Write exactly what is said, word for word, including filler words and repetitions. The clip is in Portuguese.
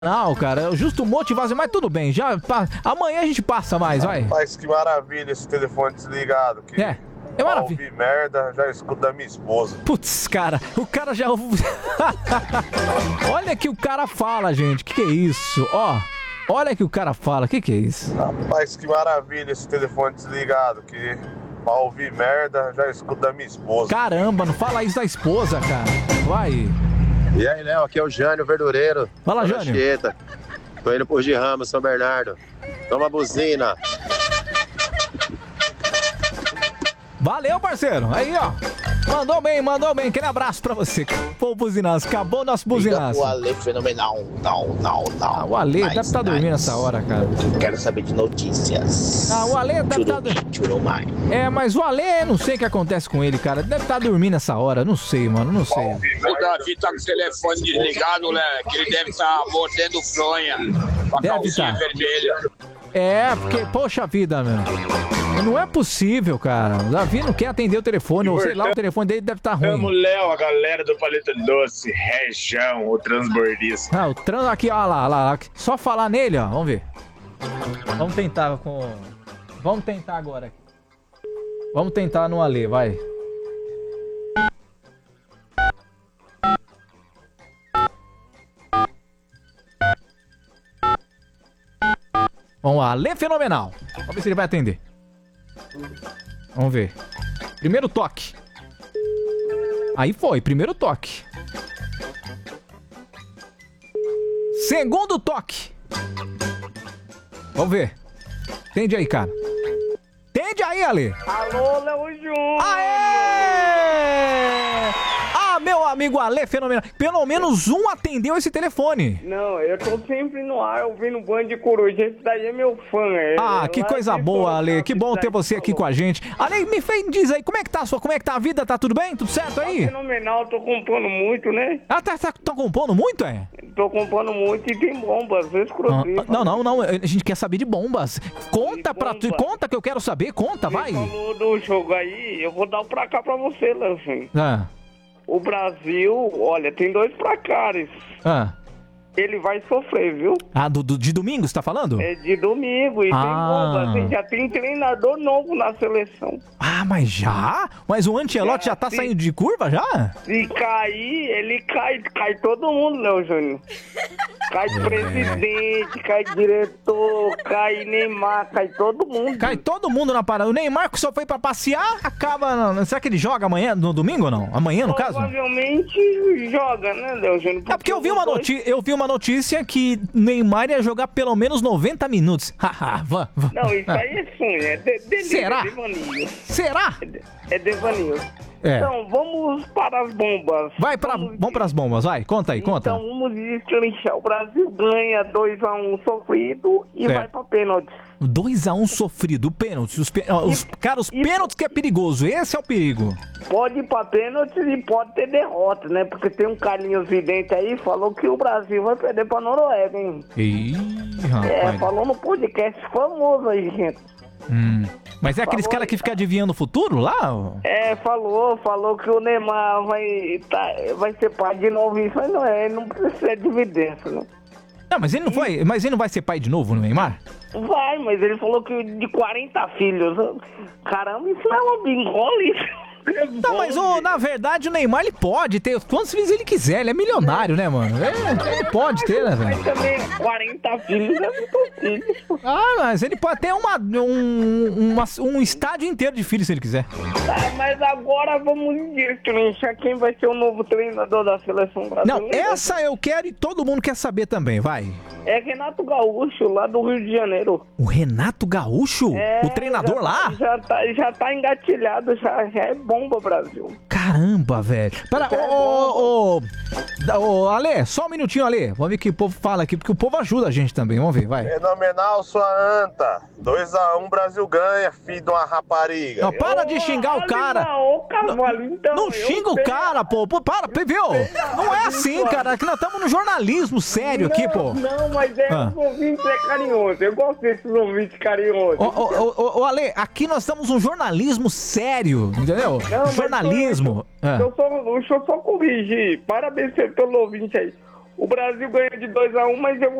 Não, cara, eu justo motivação, mas tudo bem, já pa... amanhã a gente passa mais, vai. Mas que maravilha esse telefone desligado. Que é, é maravilha. Ouvir merda, já escuto da minha esposa. Putz, cara, o cara já... Olha que o cara fala, gente, que que é isso? Ó, olha que o cara fala, que que é isso? Rapaz, que maravilha esse telefone desligado, que pra ouvir merda, já escuto da minha esposa. Caramba, não fala isso da esposa, cara. Vai. E aí, Léo, aqui é o Jânio Verdureiro. Fala, Jânio. Chieta. Tô indo por de Ramos, São Bernardo. Toma a buzina. Valeu, parceiro. Aí, ó. Mandou bem, mandou bem. Aquele abraço pra você. Pô, buzinaço. Acabou o nosso buzinaço. O Ale fenomenal. Não, não, não. Ah, o Ale deve estar dormindo nessa hora, cara. Quero saber de notícias. Ah, o Ale deve estar dormindo. É, mas o Ale, não sei o que acontece com ele, cara. Deve estar dormindo nessa hora. Não sei, mano. Não sei. O Davi tá com o telefone desligado, né? Que ele deve estar mordendo fronha. Com a Deve calcinha tá. vermelha. É, porque, poxa vida, meu. Não é possível, cara. O Davi não quer atender o telefone, ou sei lá, o telefone dele deve estar ruim. Amo Léo, a galera do Paleta Doce, Região, o transbordista. Ah, o trans aqui, ó lá, lá, lá. Só falar nele, ó. Vamos ver. Vamos tentar com. Vamos tentar agora aqui. Vamos tentar no Ale, vai. Vamos lá, Ale fenomenal. Vamos ver se ele vai atender. Vamos ver. Primeiro toque. Aí foi, primeiro toque. Segundo toque. Vamos ver. Atende aí, cara. Atende aí, Ale. Alô, Léo Júnior. Aê! Ah, meu amigo Ale, fenomenal. Pelo menos um atendeu esse telefone. Não, eu tô sempre no ar ouvindo Band de Coruja. Esse daí é meu fã. É, Ah, que coisa boa, Ale. Que bom ter você aqui com a gente. Ale, me fez, diz aí, como é que tá a sua, como é que tá a vida? Tá tudo bem? Tudo certo aí? Tá fenomenal, tô compondo muito, né? Ah, tá, tá, tá compondo muito, é? Tô compondo muito e tem bombas, exclusivas. Ah, não, não, não, a gente quer saber de bombas. Conta pra tu, conta que eu quero saber, conta, vai. Você falou do jogo aí, eu vou dar o pra cá pra você, Lancinho. Ah. O Brasil, olha, tem dois placares. Ah. Ele vai sofrer, viu? Ah, do, do, de domingo, você tá falando? É de domingo e Ah. tem bombas. Hein? Já tem treinador novo na seleção. Ah, mas já? Mas o Ancelotti já, já tá se, saindo de curva, já? Se cair, ele cai, cai todo mundo, Léo Júnior. Cai É. presidente, cai diretor, cai Neymar, cai todo mundo. Cai todo mundo na parada. O Neymar que só foi pra passear, acaba... Será que ele joga amanhã, no domingo ou não? Amanhã, no caso? Provavelmente joga, né, Léo Júnior? É porque eu vi uma notícia, eu vi uma notícia que Neymar ia jogar pelo menos noventa minutos. Haha, vá, vá. Não, isso aí é sonho, é de, delírio, Será? é devaneio. Será? É, de, é devaneio. É. Então, vamos para as bombas. Vai pra, vamos, vamos pras bombas, vai, conta aí, conta. Então, vamos destrinchar. O Brasil ganha dois a um sofrido e É. vai pra pênalti. dois a um sofrido, pênalti. Os, pê- ó, os, cara, os pênaltis que é perigoso, esse é o perigo. Pode ir pra pênalti e pode ter derrota, né? Porque tem um Carlinhos Vidente aí, falou que o Brasil vai perder pra Noruega, hein? Ih, É, rapaz. falou no podcast famoso aí, gente. Hum. Mas é aqueles Falou caras que ficam adivinhando o futuro lá? ó? É, falou, falou que o Neymar vai, tá, vai ser pai de novo, isso aí não é, não precisa ser de evidência, né? Não, mas ele não foi, mas ele não vai ser pai de novo, no Neymar? Vai, mas ele falou que de quarenta filhos. Caramba, isso não é uma bingola, isso. Não, mas ô, na verdade o Neymar ele pode ter quantos filhos ele quiser, ele é milionário, né, mano? É, ele pode ter, né, velho? Mas também quarenta filhos é muito filho. Ah, mas ele pode ter uma, um, uma, um estádio inteiro de filhos se ele quiser. Tá, mas agora vamos destrinchar quem vai ser o novo treinador da seleção brasileira. Não, essa eu quero e todo mundo quer saber também, vai. É Renato Gaúcho, lá do Rio de Janeiro. O Renato Gaúcho? É, o treinador já, lá? Já tá, já tá engatilhado, já, já é bomba, Brasil. Caramba, velho. Pera, ô, ô, ô, ô, Ale, só um minutinho, Ale. Vamos ver o que o povo fala aqui, porque o povo ajuda a gente também, vamos ver, vai. Fenomenal, sua anta. dois a um, Brasil ganha, filho de uma rapariga. Não, para de xingar o cara. Ô, cavalo, então. Não eu xinga o sei. cara, pô. Pô, para, viu? Não é assim, cara. Que nós estamos no jornalismo sério aqui, pô. Não, mas é, Ah. os ouvintes é carinhoso. Eu gosto desses ouvintes carinhosos. Ô, ô, ô, ô, ô, Ale, aqui nós estamos um jornalismo sério, entendeu? Não, mas jornalismo. Deixa Ah. eu, só, deixa eu só corrigir. Parabéns pelo ouvinte aí. O Brasil ganha de dois a um, mas eu